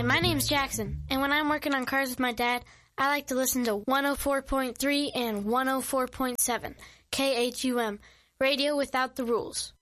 Hi, my name's Jackson, and when I'm working on cars with my dad, I like to listen to 104.3 and 104.7, KHUM, Radio Without the Rules.